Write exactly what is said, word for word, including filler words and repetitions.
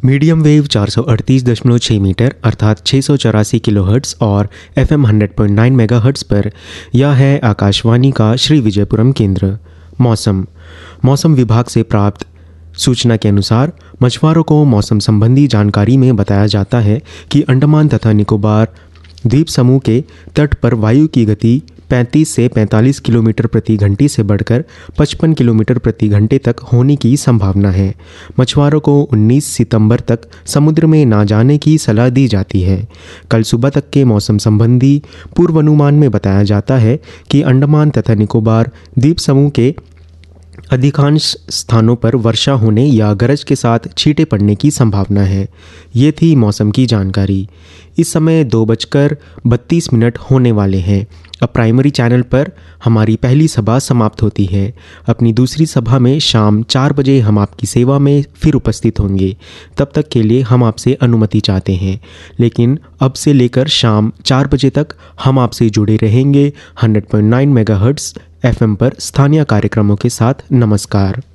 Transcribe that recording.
Medium wave चार सौ अड़तीस दशमलव छः मीटर अर्थात छः सौ चौरासी किलोहर्ट्ज़ और FM hundred point nine megahertz पर यह है आकाशवाणी का श्री विजयपुरम केंद्र। मौसम मौसम विभाग से प्राप्त सूचना के अनुसार मछुआरों को मौसम संबंधी जानकारी में बताया जाता है कि अंडमान तथा निकोबार द्वीप समूह के तट पर वायु की गति पैंतीस से पैंतालीस किलोमीटर प्रति घंटे से बढ़कर पचपन किलोमीटर प्रति घंटे तक होने की संभावना है। मछुआरों को उन्नीस सितंबर तक समुद्र में ना जाने की सलाह दी जाती है। कल सुबह तक के मौसम संबंधी पूर्वानुमान में बताया जाता है कि अंडमान तथा निकोबार द्वीप समूह के अधिकांश स्थानों पर वर्षा होने या गरज के साथ छींटे पड़ने की संभावना है। ये थी मौसम की जानकारी। इस समय दो बजकर बत्तीस मिनट होने वाले हैं। अब प्राइमरी चैनल पर हमारी पहली सभा समाप्त होती है। अपनी दूसरी सभा में शाम चार बजे हम आपकी सेवा में फिर उपस्थित होंगे। तब तक के लिए हम आपसे अनुमति चाहते हैं, लेकिन अब से लेकर शाम चार बजे तक हम आपसे जुड़े रहेंगे hundred point nine megahertz FM पर स्थानीय कार्यक्रमों के साथ। नमस्कार।